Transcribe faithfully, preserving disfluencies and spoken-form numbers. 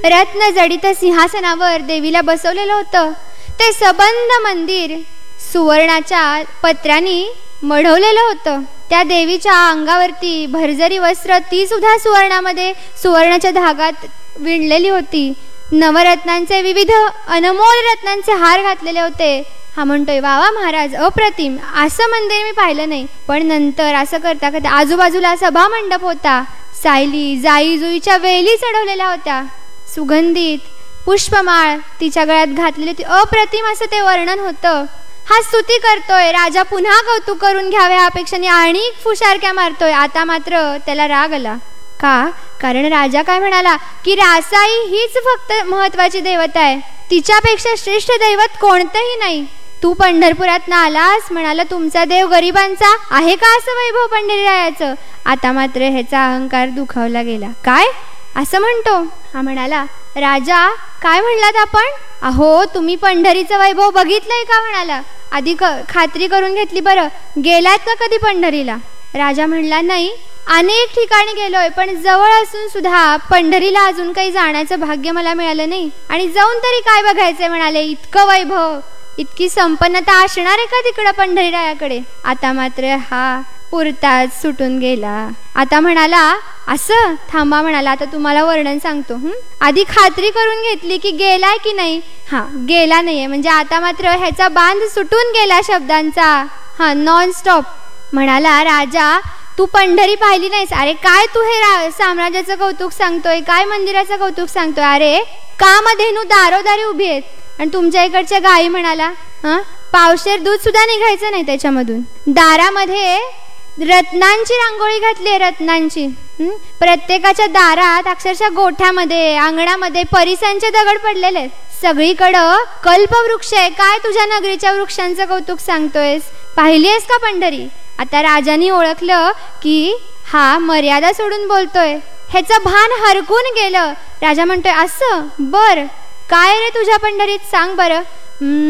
रत्न जडित सिंहासनावर देवीला बसवलेलं होतं ते सबंध मंदिर सुवर्णाच्या पत्र्यांनी मढवलेलं होतं. त्या देवीच्या अंगावरती भरजरी वस्त्र ती सुद्धा सुवर्णामध्ये सुवर्णाच्या धागात विणलेली होती. नवरत्नांचे विविध अनमोल रत्नांचे हार घातलेले होते. हा म्हणतोय वा वा महाराज, अप्रतिम, असं मंदिर मी पाहिलं नाही. पण नंतर असं करता करता आजूबाजूला सभा मंडप होता. सायली जाई जुईच्या वेली चढवलेल्या होत्या. सुगंधित पुष्पमाळ तिच्या गळ्यात घातलेली होती. अप्रतिम असं ते वर्णन होतं. हा स्तुती करतोय, राजा पुन्हा कौतुक करून घ्यावे ह्या अपेक्षाने आणि फुशारक्या मारतोय. आता मात्र त्याला राग आला. का? कारण राजा काय म्हणाला की रासाई हीच फक्त महत्वाची देवता आहे, तिच्यापेक्षा श्रेष्ठ दैवत कोणतंही नाही. तू पंढरपुरात ना आलास, म्हणाला तुमचा देव गरिबांचा आहे का असं वैभव पंढरीरायाचं. आता मात्र ह्याचा अहंकार दुखावला गेला. काय असं म्हणतो? हा म्हणाला राजा काय म्हणलात आपण? अहो तुम्ही पंढरीचं वैभव बघितलंय का? म्हणाला आधी खात्री करून घेतली बरं, गेलात का कधी पंढरीला? राजा म्हणला नाही, अनेक ठिकाणी गेलोय, पण जवळ असून सुद्धा पंढरीला अजून काही जाण्याचं भाग्य मला मिळालं नाही. आणि जाऊन तरी काय बघायचंय? म्हणाले इतकं वैभव, इतकी संपन्नता असणार आहे का तिकडं पंढरीरायाकडे? आता मात्र हा पुरताच सुटून गेला. आता म्हणाला असं थांबा, म्हणाला आता तुम्हाला वर्णन सांगतो. हं आधी खात्री करून घेतली की गेलाय की नाही? हा गेला नाहीये, म्हणजे आता मात्र ह्याचा बांध सुटून गेला शब्दांचा. हा नॉन स्टॉप. म्हणाला राजा तू पंढरी पाहिली नाहीस? अरे काय तू हे साम्राज्याचं कौतुक सांगतोय, काय मंदिराचं कौतुक सांगतोय? अरे कामधेनू दारोदारी उभी आहेत आणि तुमच्या इकडच्या गायी म्हणाला हा पावशेर दूध सुद्धा निघायचं नाही त्याच्यामधून. दारामध्ये रत्नांची रांगोळी घातली आहे, रत्नांची. प्रत्येकाच्या दारात अक्षरशः गोठ्यामध्ये अंगणामध्ये परिसांचे दगड पडलेले आहेत. सगळीकडं कल्पवृक्ष आहे. काय तुझ्या नगरीच्या वृक्षांचं कौतुक सांगतोयस? पाहिली आहेस का पंढरी? आता राजांनी ओळखलं की हा मर्यादा सोडून बोलतोय. ह्याचं भान हरकून गेलं. राजा म्हणतोय असं बर काय रे तुझ्या पंढरीत सांग बरं.